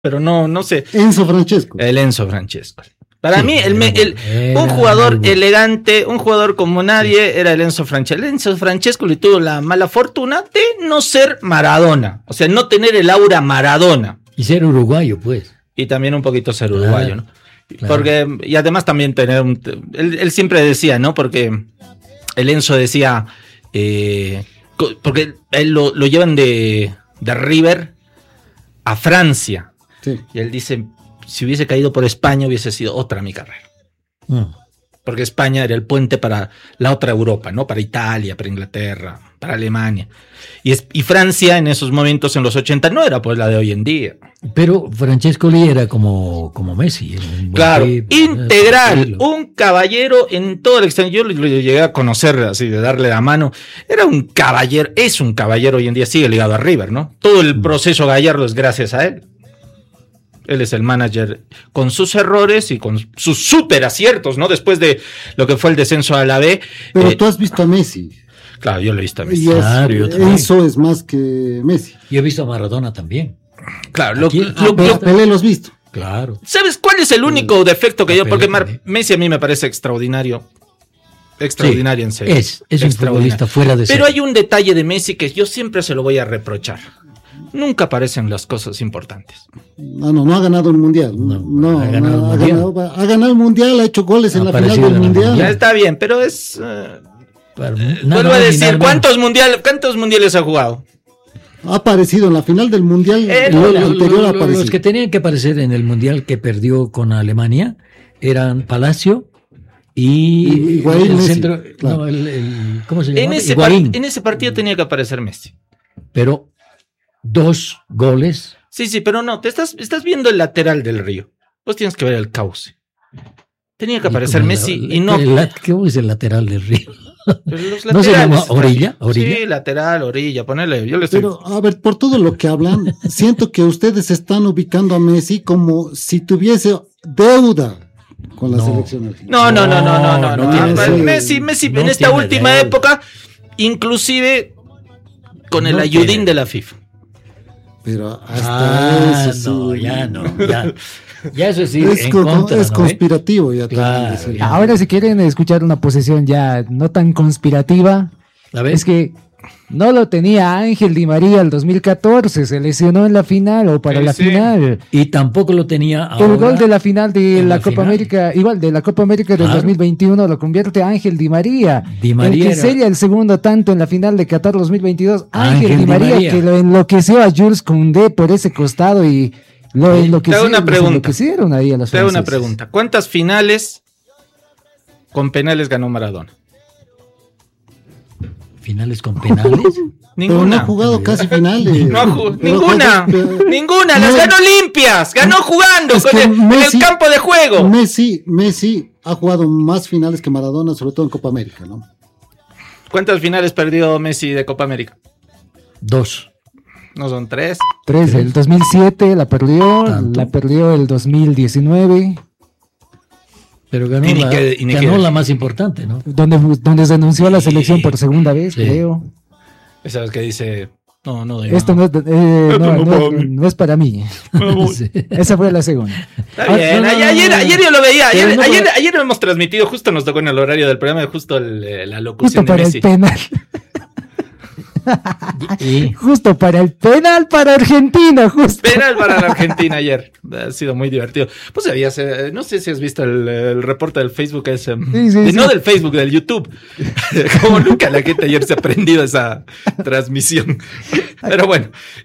pero no sé. Enzo Francesco. El Enzo Francesco. Para mí, un jugador elegante, un jugador como nadie, era el Enzo Francesco. El Enzo Francesco le tuvo la mala fortuna de no ser Maradona, o sea, no tener el aura Maradona. Y ser uruguayo, pues. Y también un poquito ser uruguayo, ¿no? Claro. Porque, y además también tener él siempre decía, ¿no? Porque el Enzo decía, porque él lo llevan de River a Francia. Sí. Y él dice, si hubiese caído por España hubiese sido otra mi carrera. Porque España era el puente para la otra Europa, ¿no? Para Italia, para Inglaterra, para Alemania. Y Francia en esos momentos, en los 80, no era pues la de hoy en día. Pero Francescoli era como Messi. Claro, integral, un caballero en todo el extranjero. Yo lo llegué a conocer así, de darle la mano. Era un caballero, es un caballero hoy en día, sigue ligado a River, ¿no? Todo el proceso Gallardo es gracias a él. Él es el manager con sus errores y con sus súper aciertos, ¿no? Después de lo que fue el descenso a la B. Pero tú has visto a Messi. Claro, yo lo he visto a Messi. Claro, Enzo es más que Messi. Yo he visto a Maradona también. Claro, Pelé lo has visto. Claro. ¿Sabes cuál es el único defecto que yo? Porque Messi a mí me parece extraordinario. Extraordinario, en serio. Es un futbolista fuera de Pero hay un detalle de Messi que yo siempre se lo voy a reprochar. Nunca aparecen las cosas importantes. No ha ganado el mundial. Ha ganado el mundial, ha hecho goles en la final del mundial. Ya está bien, pero es. Vuelvo a decir, ¿cuántos mundiales ha jugado? Ha aparecido en la final del mundial. Los que tenían que aparecer en el mundial que perdió con Alemania eran Palacio y Higuaín, el centro. Messi, claro. ¿Cómo se llama? En ese partido tenía que aparecer Messi. Pero 2 goles. Sí, pero no, estás viendo el lateral del río. Vos tienes que ver el cauce. Tenía que aparecer Messi y no. ¿Qué es el lateral del río? ¿No se llama orilla? Sí, lateral, orilla, ponerle. Pero, a ver, por todo lo que hablan, siento que ustedes están ubicando a Messi como si tuviese deuda con la selección argentina. No. Messi en esta última época, inclusive con el ayudín de la FIFA. Pero hasta eso sí. Ya eso sí, es conspirativo. Ya claro. Ahora, si quieren escuchar una posición ya no tan conspirativa, es que no lo tenía Ángel Di María el 2014, se lesionó en la final o para la final. Y tampoco lo tenía ahora. El gol de la final de la Copa América, igual de la Copa América del 2021, lo convierte Ángel Di María. El que sería el segundo tanto en la final de Qatar 2022. Ángel Di María, que lo enloqueció a Jules Koundé por ese costado y lo enloquecieron ahí a los franceses. Te hago una pregunta. ¿Cuántas finales con penales ganó Maradona? ¿Finales con penales? Ninguna. Pero no ha jugado casi finales. Ninguna. Las ganó limpias. Ganó jugando en el campo de juego. Messi ha jugado más finales que Maradona, sobre todo en Copa América, ¿no? ¿Cuántas finales perdió Messi de Copa América? 2. ¿No son 3? 3, el 2007 la perdió el 2019. Pero ganó la más importante, ¿no? Donde se anunció la selección por segunda vez, creo. Esa vez que dice, no. Esto no es para mí. Esa fue la segunda. Está bien, ayer yo lo veía. Ayer lo hemos transmitido, justo nos tocó en el horario del programa, justo la locución justo de Messi. El penal. Justo para el penal para Argentina, Penal para la Argentina ayer. Ha sido muy divertido. Pues no sé si has visto el reporte del Facebook ese. No del Facebook, del YouTube. Como nunca la gente ayer se ha aprendido esa transmisión. Pero bueno,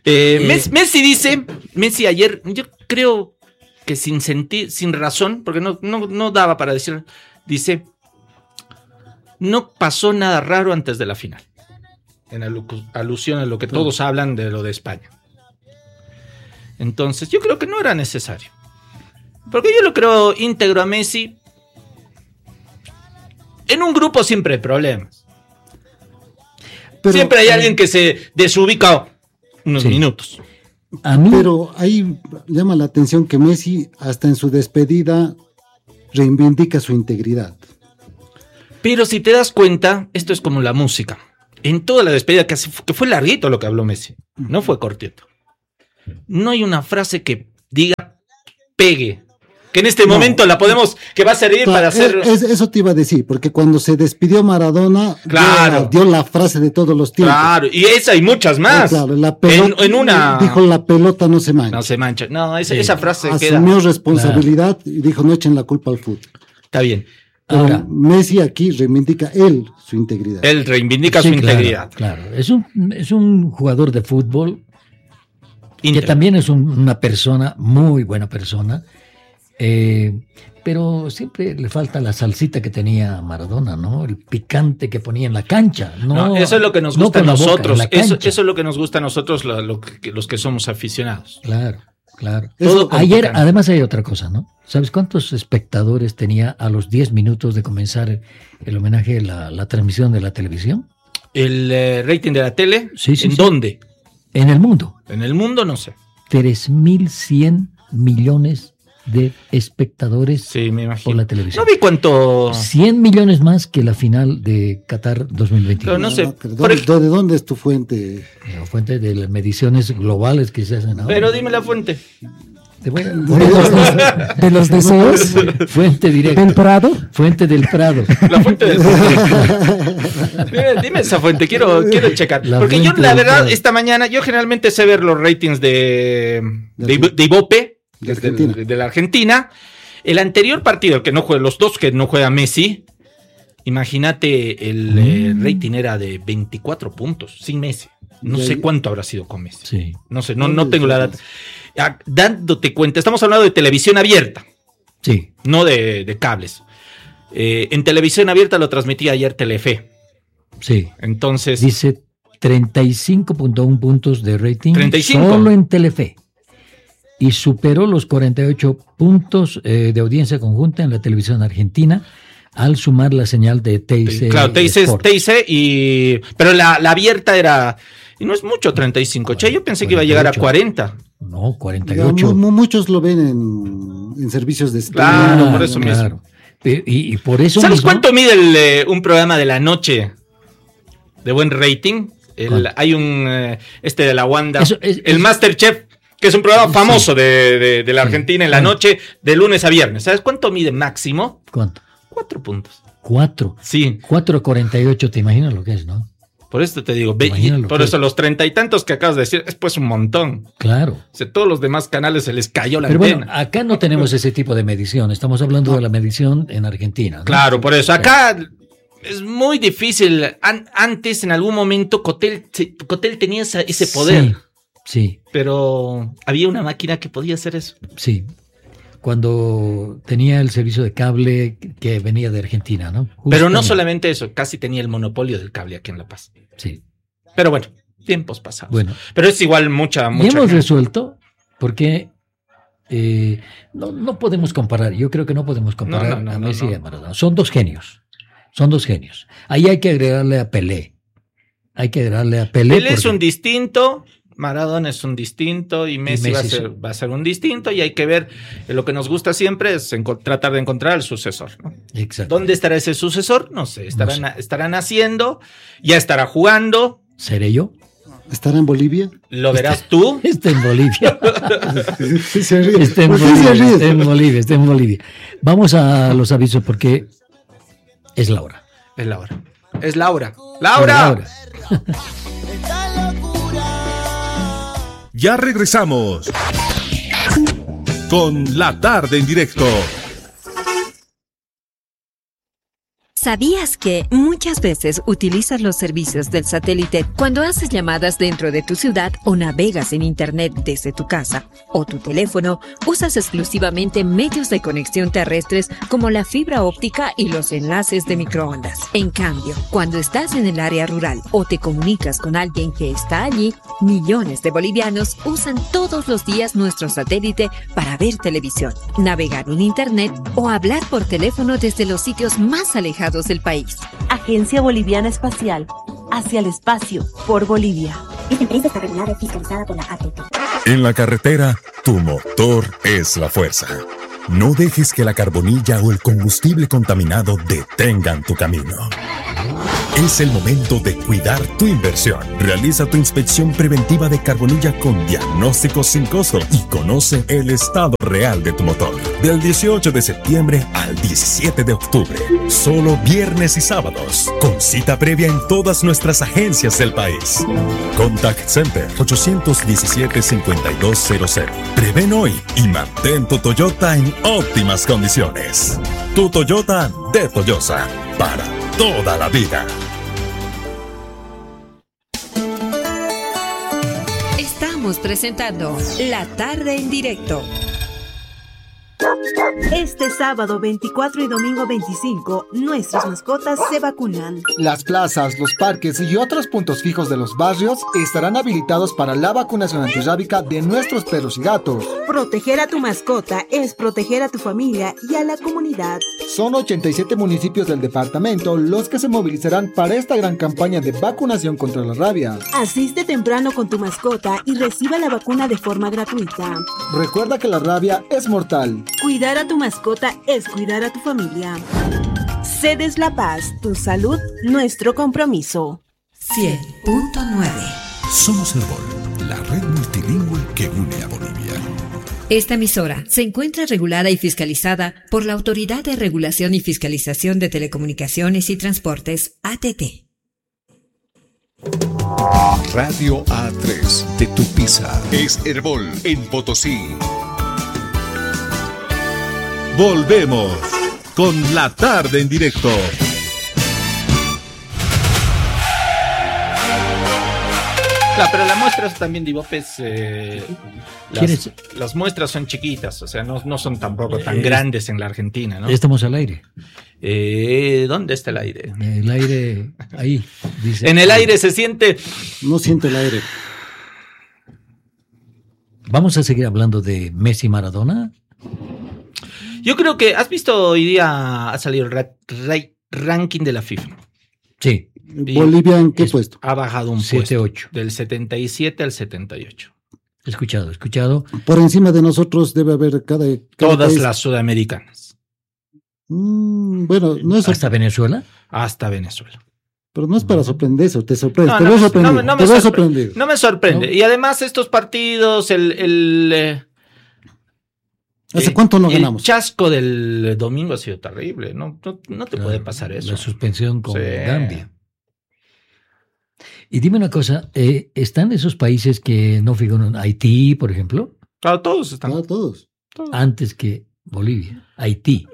Messi ayer, yo creo que sin razón, porque no daba para decir, dice, no pasó nada raro antes de la final. En alusión a lo que todos hablan de lo de España. Entonces, yo creo que no era necesario. Porque yo lo creo íntegro a Messi. En un grupo siempre hay problemas. Siempre hay alguien que se desubica unos minutos. Pero ahí llama la atención que Messi, hasta en su despedida, reivindica su integridad. Pero si te das cuenta, esto es como la música. En toda la despedida, que fue larguito lo que habló Messi, no fue cortito. No hay una frase que diga pegue. Que en este momento la podemos, que va a servir para hacer... Eso te iba a decir, porque cuando se despidió Maradona, dio la frase de todos los tiempos. Claro, y esa y muchas más. Claro, la pelota, dijo, la pelota no se mancha. No se mancha. No, esa frase asumió responsabilidad y dijo, no echen la culpa al fútbol. Está bien. Ahora, Messi aquí reivindica su integridad. Él reivindica su integridad. Claro, es un jugador de fútbol que también es una persona, muy buena persona. Pero siempre le falta la salsita que tenía Maradona, ¿no? El picante que ponía en la cancha. No, eso es lo que nos gusta a nosotros. Eso es lo que nos gusta a nosotros, los que somos aficionados. Claro. Ayer, además, hay otra cosa, ¿no? ¿Sabes cuántos espectadores tenía a los 10 minutos de comenzar el homenaje, la transmisión de la televisión? ¿El rating de la tele? Sí. ¿En dónde? En el mundo. En el mundo, no sé. 3.100 millones de espectadores por la televisión. No vi cuánto... 100 millones más que la final de Qatar 2021. Pero no sé. ¿De dónde es tu fuente? La fuente de las mediciones globales que se hacen ahora. Pero dime la fuente. ¿De los deseos? Fuente directa. ¿Del Prado? Fuente del Prado. La fuente del Prado. Dime esa fuente, quiero checar. Porque yo, la verdad, esta mañana, yo generalmente sé ver los ratings de Ibope, de la Argentina. El anterior partido, que no juega, los dos que no juega Messi, imagínate, el rating era de 24 puntos, sin Messi. No sé cuánto habrá sido con Messi. Sí. No sé, no tengo la data. Dándote cuenta, estamos hablando de televisión abierta. Sí. No de cables. En televisión abierta lo transmitía ayer Telefe. Sí. Entonces. Dice 35.1 puntos de rating. 35. Solo en Telefe. Y superó los 48 puntos de audiencia conjunta en la televisión argentina al sumar la señal de TIC. Claro, TIC, pero la abierta era... Y no es mucho 35, che, yo pensé 48. Que iba a llegar a 40. No, 48. Muchos lo ven en servicios de streaming. Claro, por eso mismo. Y por eso ¿Sabes cuánto mide un programa de la noche de buen rating? Hay un de la Wanda, el Masterchef, que es un programa famoso de la Argentina en la noche, de lunes a viernes. ¿Sabes cuánto mide máximo? ¿Cuánto? 4 puntos. 4. Sí. 4.48, ¿te imaginas lo que es, no? Por eso te digo, por eso los 30 y tantos que acabas de decir es pues un montón. Claro. O sea, todos los demás canales se les cayó la antena. Pero bueno, acá no tenemos ese tipo de medición, estamos hablando de la medición en Argentina, ¿no? Claro, por eso. Acá es muy difícil. Antes, en algún momento, Cotel tenía ese poder. Sí. Pero había una máquina que podía hacer eso. Sí. Cuando tenía el servicio de cable que venía de Argentina, ¿no? Justamente. Pero no solamente eso, casi tenía el monopolio del cable aquí en La Paz. Sí. Pero bueno, tiempos pasados. Bueno. Pero es igual mucha y hemos resuelto, porque no podemos comparar, yo creo que no podemos comparar a Messi y a Maradona. Son dos genios. Ahí hay que agregarle a Pelé. Pelé es un distinto... Maradona es un distinto y Messi va a ser un distinto, y hay que ver, lo que nos gusta siempre es tratar de encontrar al sucesor, ¿no? Exacto. ¿Dónde estará ese sucesor? No sé, estarán haciendo, ya estará jugando. ¿Seré yo? ¿Estará en Bolivia? ¿Lo verás tú? Está en Bolivia. Está en Bolivia. Vamos a los avisos porque es la hora. ¡Laura! Ya regresamos con La Tarde en Directo. ¿Sabías que muchas veces utilizas los servicios del satélite cuando haces llamadas dentro de tu ciudad o navegas en internet desde tu casa o tu teléfono? Usas exclusivamente medios de conexión terrestres como la fibra óptica y los enlaces de microondas. En cambio, cuando estás en el área rural o te comunicas con alguien que está allí, millones de bolivianos usan todos los días nuestro satélite para ver televisión, navegar en internet o hablar por teléfono desde los sitios más alejados del país. Agencia Boliviana Espacial, hacia el espacio, por Bolivia. Esta empresa está regulada y fiscalizada por la ATP. En la carretera, tu motor es la fuerza. No dejes que la carbonilla o el combustible contaminado detengan tu camino. Es el momento de cuidar tu inversión. Realiza tu inspección preventiva de Carbonilla con diagnóstico sin costo y conoce el estado real de tu motor. Del 18 de septiembre al 17 de octubre. Solo viernes y sábados. Con cita previa en todas nuestras agencias del país. Contact Center 817-5200. Prevén hoy y mantén tu Toyota en óptimas condiciones. Tu Toyota de Toyosa. Para toda la vida. Estamos presentando La Tarde en Directo. Este sábado 24 y domingo 25, nuestras mascotas se vacunan. Las plazas, los parques y otros puntos fijos de los barrios estarán habilitados para la vacunación antirrábica de nuestros perros y gatos. Proteger a tu mascota es proteger a tu familia y a la comunidad. Son 87 municipios del departamento los que se movilizarán para esta gran campaña de vacunación contra la rabia. Asiste temprano con tu mascota y reciba la vacuna de forma gratuita. Recuerda que la rabia es mortal. Cuidar a tu mascota es cuidar a tu familia. Cedes La Paz, tu salud, nuestro compromiso. 100.9. Somos Herbol, la red multilingüe que une a Bolivia. Esta emisora se encuentra regulada y fiscalizada por la Autoridad de Regulación y Fiscalización de Telecomunicaciones y Transportes, ATT. Radio A3 de Tupiza es Herbol en Potosí. Volvemos con La Tarde en Directo. Claro, pero las muestras también, Divopes, las muestras son chiquitas, o sea, no son tampoco tan grandes en la Argentina, ¿no? Estamos al aire. ¿Dónde está el aire? El aire, ahí. Dice. En el aire se siente... No siente el aire. Vamos a seguir hablando de Messi Maradona. Yo creo que, ¿has visto hoy día ha salido el ranking de la FIFA? Sí. ¿Bolivia en qué puesto? Ha bajado un 7, puesto. 8. Del 77 al 78. Escuchado. Por encima de nosotros debe haber cada Todas país. las sudamericanas. Bueno, no es... ¿Hasta Venezuela? Hasta Venezuela. Pero no es para sorprenderse, te sorprende. No, te veo sorprendido. No me sorprende. ¿No? Y además estos partidos, ¿Hace cuánto no ganamos? El chasco del domingo ha sido terrible. No te puede pasar eso. La suspensión con Gambia. Y dime una cosa, ¿están esos países que no figuran? Haití, por ejemplo. Claro, todos están. Claro, todos. Antes que Bolivia. Haití,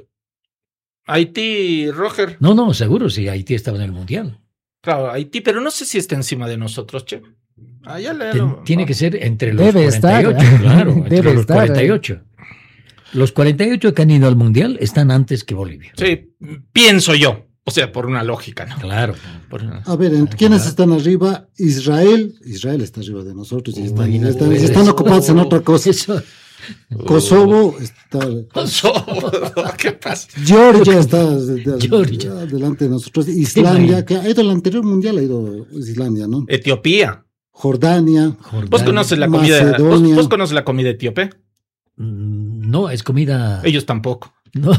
Roger. No, seguro, sí, Haití estaba en el Mundial. Claro, Haití, pero no sé si está encima de nosotros, che. Tiene que ser entre los debe 48, estar. Claro, entre Debe los estar, 48. Los 48 que han ido al Mundial están antes que Bolivia. Sí, pienso yo. O sea, por una lógica, ¿no? Claro. A ver, ¿quiénes están arriba? Israel está arriba de nosotros y están ocupados en otra cosa. Kosovo está... ¿Qué pasa? Georgia está delante de nosotros. Islandia, que ha ido al anterior mundial, ha ido Islandia, ¿no? Etiopía. Jordania. ¿Vos conoces la comida? ¿Vos conoces la comida etíope? No, es comida... Ellos tampoco. No.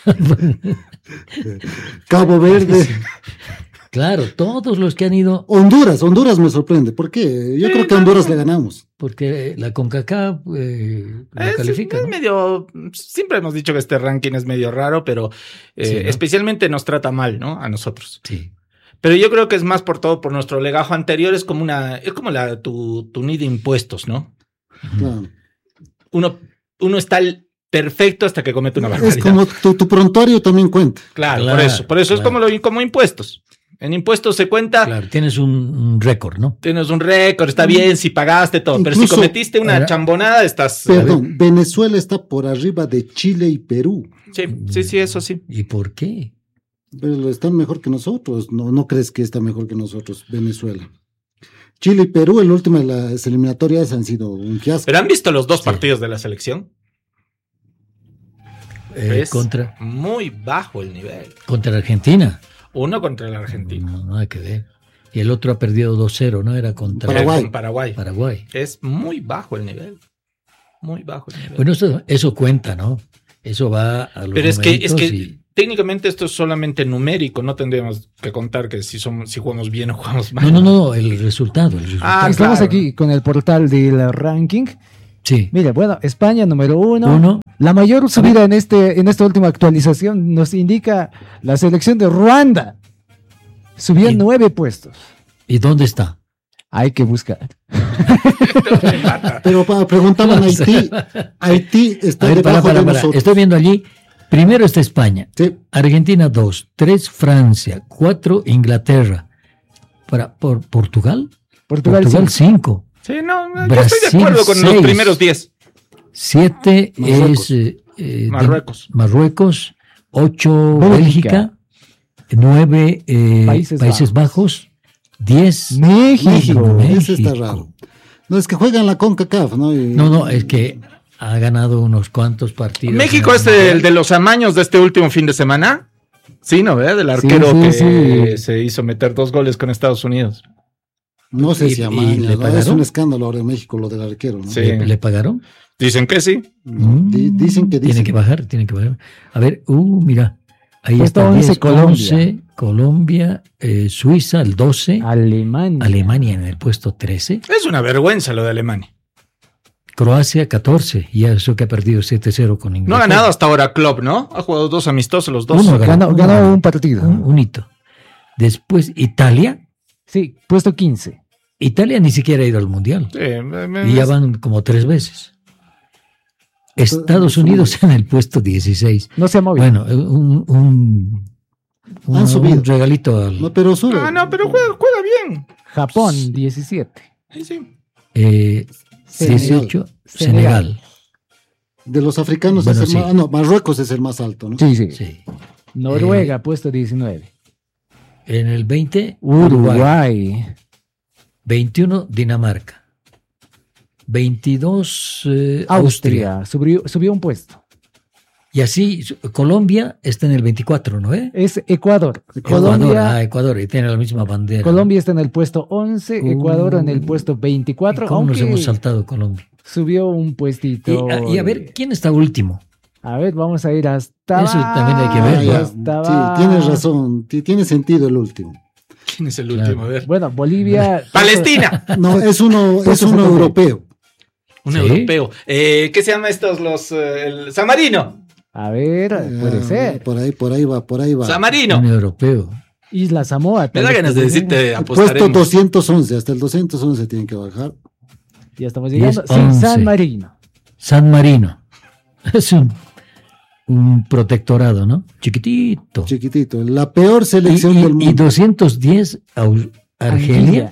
Cabo Verde. Claro, todos los que han ido... Honduras me sorprende. ¿Por qué? Yo creo que a Honduras le ganamos. Porque la CONCACAF califica, ¿no? Medio... Siempre hemos dicho que este ranking es medio raro, pero sí, ¿no? Especialmente nos trata mal, ¿no? A nosotros. Sí. Pero yo creo que es más por todo, por nuestro legajo anterior, es como tu NID de impuestos, ¿no? Claro. Uno está perfecto hasta que comete una barbaridad. Es como tu prontuario también cuenta. Claro. Por eso claro. Es como impuestos. En impuestos se cuenta... Claro, tienes un récord, ¿no? Tienes un récord, está bien si pagaste todo, incluso, pero si cometiste una chambonada estás... Perdón, Venezuela está por arriba de Chile y Perú. Sí, eso sí. ¿Y por qué? Pero están mejor que nosotros. ¿No crees que está mejor que nosotros, Venezuela? Chile y Perú, el último de las eliminatorias han sido un fiasco. ¿Pero han visto los dos partidos de la selección? Contra... Muy bajo el nivel. Contra Argentina. Uno contra la Argentina. No hay que ver. Y el otro ha perdido 2-0, ¿no? Era contra Paraguay. Es muy bajo el nivel. Muy bajo el nivel. Bueno, eso cuenta, ¿no? Eso va a los pero es que técnicamente esto es solamente numérico, no tendríamos que contar que si jugamos bien o jugamos mal. No, el resultado. Estamos aquí con el portal del ranking. Sí. Mira, bueno, España número 1. La mayor subida en esta última actualización nos indica la selección de Ruanda. Subía 9 puestos. ¿Y dónde está? Hay que buscar. Pero preguntaban Haití. Haití está debajo de nosotros. Estoy viendo allí. Primero está España. Sí. Argentina 2, 3 Francia, 4 Inglaterra. Por Portugal 5. Sí, no, yo estoy de acuerdo con 6, los primeros 10. 7 es Marruecos, 8 Bélgica, 9 Países Bajos, 10 México. Ese está raro. No, es que juegan la CONCACAF, ¿no? No, es que ha ganado unos cuantos partidos. ¿México es el de los amaños de este último fin de semana? Sí, ¿no? ¿Verdad? Del arquero que se hizo meter 2 goles con Estados Unidos. No sé si amaña, ¿no? Es un escándalo ahora en México lo del arquero, ¿no? Sí. ¿Le pagaron? Dicen que sí. Dicen que tiene que bajar. A ver, mira, ahí pues está 11 Colombia, Suiza el 12, Alemania en el puesto 13. Es una vergüenza lo de Alemania. Croacia 14, y eso que ha perdido 7-0 con Inglaterra. No ha ganado hasta ahora Klopp, ¿no? Ha jugado 2 amistosos los 2. Ganó un partido. Un hito. Después Italia. Sí, puesto 15. Italia ni siquiera ha ido al Mundial. Sí, y ya van como 3 veces. Estados Unidos en el puesto 16. No se ha movido. Bueno, un regalito al... No, pero sube. Pero juega bien. Japón, 17. Sí. 18, Senegal. De los africanos Marruecos es el más alto, ¿no? Sí. Noruega, puesto 19. En el 20, Uruguay. 21, Dinamarca. 22, Austria. Subió un puesto. Y así, Colombia está en el 24, ¿no? Es Ecuador. Ecuador, y tiene la misma bandera. Colombia está en el puesto 11, Ecuador en el puesto 24. ¿Cómo nos hemos saltado Colombia? Subió un puestito. Y a ver, ¿quién está último? A ver, vamos a ir hasta... Eso también hay que verlo. Sí, tienes razón, tiene sentido el último. ¿Quién es el último? A ver. Bueno, Bolivia... ¡Palestina! No, es uno europeo. Un europeo. ¿Qué se llama estos? El San Marino. A ver, puede ser. Por ahí va. San Marino. Un europeo. Isla Samoa. Me da ganas de decirte apostaremos. Puesto 211, hasta el 211 tienen que bajar. Ya estamos llegando. Sí, San Marino. San Marino. Es un protectorado, ¿no? Chiquitito. La peor selección del mundo. Y 210 Argelia.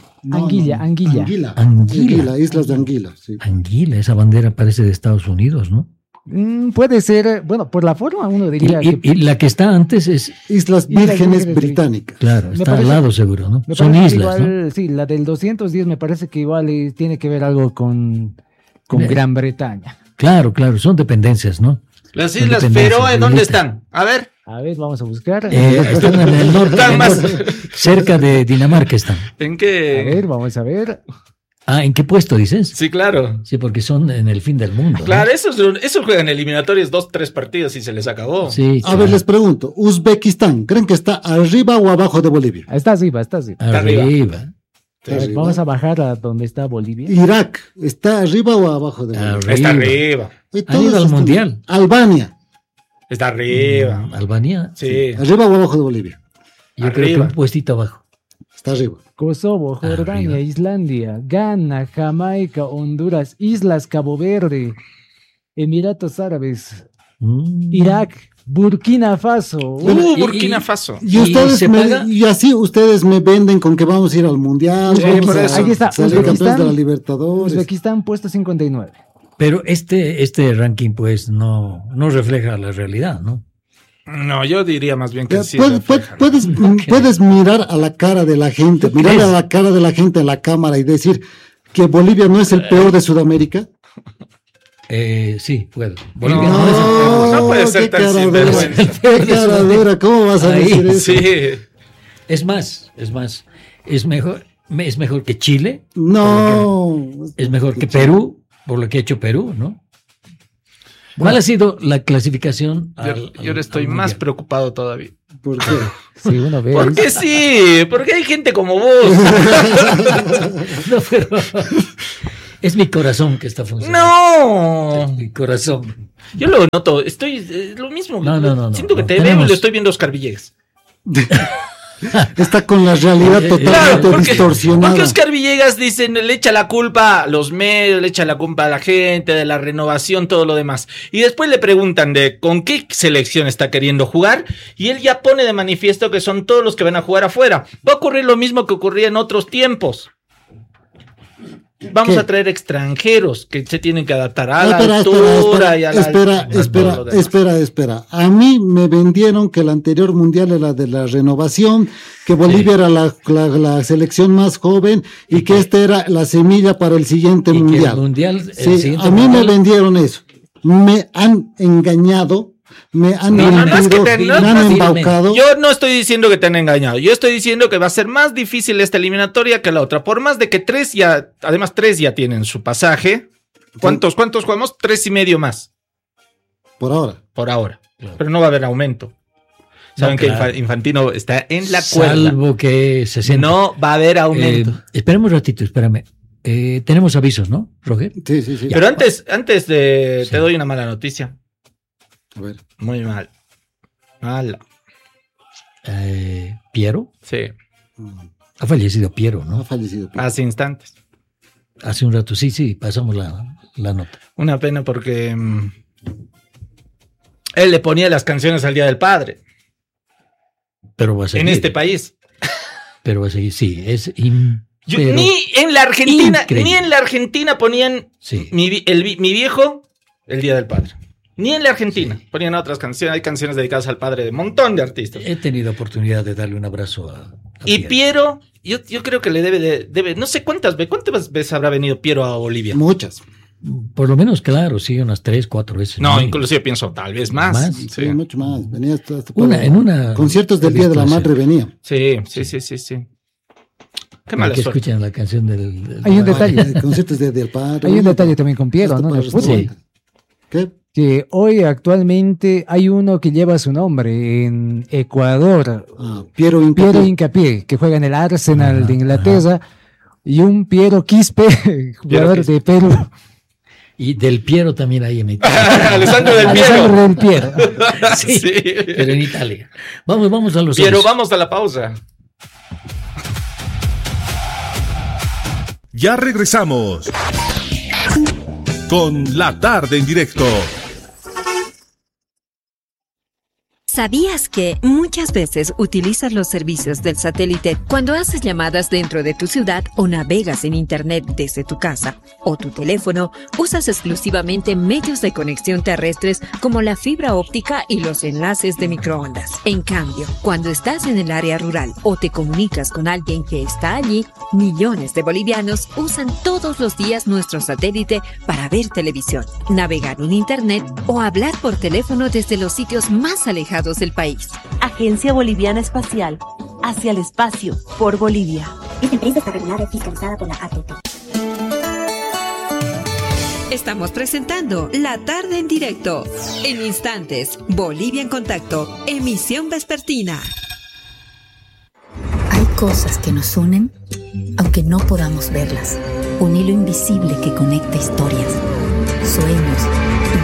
Anguila. Islas de Anguila. Sí. Anguila, esa bandera parece de Estados Unidos, ¿no? Puede ser, bueno, por la forma uno diría y la que está antes es Islas Vírgenes Británicas. Claro, está al lado seguro, ¿no? Son islas, igual, ¿no? Sí, la del 210 me parece que igual tiene que ver algo con Gran Bretaña. Claro, son dependencias, ¿no? Las Islas Feroe, ¿dónde están? A ver, vamos a buscar. Están en el norte. Están más cerca de Dinamarca están. ¿En qué? A ver, vamos a ver. ¿En qué puesto dices? Sí, claro. Sí, porque son en el fin del mundo. Claro, ¿no? Esos juegan eliminatorios 2-3 partidos y se les acabó. Sí, a ver, les pregunto, Uzbekistán, ¿creen que está arriba o abajo de Bolivia? Está arriba. Arriba. Vamos a bajar a donde está Bolivia. Irak, ¿está arriba o abajo de Bolivia? Está arriba. ¿Han ido al mundial? Albania. Está arriba. ¿Albania? Sí. ¿Arriba o abajo de Bolivia? Yo creo que un puestito abajo. Está arriba. Kosovo, Jordania, Islandia, Ghana, Jamaica, Honduras, Islas Cabo Verde, Emiratos Árabes, Irak, Burkina Faso. Burkina Faso. Y así ustedes me venden con que vamos a ir al Mundial. Sí, por eso. Aquí está, Uzbekistán de la Libertadores. Uzbekistán puesto 59. Pero este ranking pues no refleja la realidad, ¿no? No, yo diría más bien que sí. Puedes mirar a la cara de la gente, mirar a la cara de la gente en la cámara y decir que Bolivia no es el peor de Sudamérica. Sí, puedo. Bolivia no es el peor. No puede ser tan sinvergüenza. Qué cara dura, ¿cómo vas a decir eso? Sí. Es mejor que Chile. No. Es mejor que Perú, por lo que ha hecho Perú, ¿no? ¿Cuál ha sido la clasificación? Yo estoy más preocupado todavía. ¿Por qué? Sí, uno ve. Porque sí, porque hay gente como vos. No, pero es mi corazón que está funcionando. No. Es mi corazón. Yo lo noto, estoy lo mismo. No. Siento que te veo y lo estoy viendo a Oscar Villegas. Está con la realidad totalmente distorsionada. Porque Oscar Villegas dicen, le echa la culpa a los medios, le echa la culpa a la gente, de la renovación, todo lo demás. Y después le preguntan de con qué selección está queriendo jugar, y él ya pone de manifiesto que son todos los que van a jugar afuera. Va a ocurrir lo mismo que ocurría en otros tiempos. Vamos a traer extranjeros que se tienen que adaptar a la altura y a la... Espera. A mí me vendieron que el anterior mundial era de la renovación, que Bolivia era la selección más joven y que esta era la semilla para el siguiente mundial. A mí me vendieron eso. Me han engañado. Me han embaucado. Yo no estoy diciendo que te han engañado. Yo estoy diciendo que va a ser más difícil esta eliminatoria que la otra. Por más de que tres ya tienen su pasaje. ¿Cuántos jugamos? 3.5 más. Por ahora. Claro. Pero no va a haber aumento. Saben que Infantino está en la cuerda. Salvo que se sienta. No va a haber aumento. Esperemos un ratito, espérame. Tenemos avisos, ¿no, Roger? Sí. Pero antes te doy una mala noticia. A ver. Muy mal. Mala. ¿Piero? Sí. Ha fallecido Piero, ¿no? Hace instantes. Hace un rato, sí, pasamos la nota. Una pena porque él le ponía las canciones al Día del Padre. Pero va a seguir. En este país. Pero va a seguir, sí. Ni en la Argentina ponían mi viejo el Día del Padre. Ni en la Argentina ponían otras canciones. Hay canciones dedicadas al padre de un montón de artistas. He tenido oportunidad de darle un abrazo a y Piero, yo creo que le debe, no sé cuántas veces habrá venido Piero a Bolivia. Muchas. Por lo menos, claro, sí, unas 3, 4 veces. No, inclusive pienso tal vez más. Sí, mucho más. Venía hasta conciertos del Día de la Madre venía. Sí. Qué mala suerte. Escuchan la canción del Hay un detalle. Conciertos del Padre. Hay un detalle también con Piero, ¿no? ¿Qué? Que hoy actualmente hay uno que lleva su nombre en Ecuador. Piero Hincapié, que juega en el Arsenal de Inglaterra. Y un Piero Quispe, jugador de Perú. Y del Piero también hay en Italia. Alessandro del Piero. Sí, pero en Italia. Vamos a los Piero, vamos a la pausa. Ya regresamos con La Tarde en Directo. ¿Sabías que muchas veces utilizas los servicios del satélite cuando haces llamadas dentro de tu ciudad o navegas en internet desde tu casa o tu teléfono? Usas exclusivamente medios de conexión terrestres como la fibra óptica y los enlaces de microondas. En cambio, cuando estás en el área rural o te comunicas con alguien que está allí, millones de bolivianos usan todos los días nuestro satélite para ver televisión, navegar en internet o hablar por teléfono desde los sitios más alejados del país. Agencia Boliviana Espacial. Hacia el espacio. Por Bolivia. Esta empresa está regulada y fiscalizada por la ATT. Estamos presentando La Tarde en Directo. En instantes, Bolivia en Contacto. Emisión vespertina. Hay cosas que nos unen, aunque no podamos verlas. Un hilo invisible que conecta historias, sueños,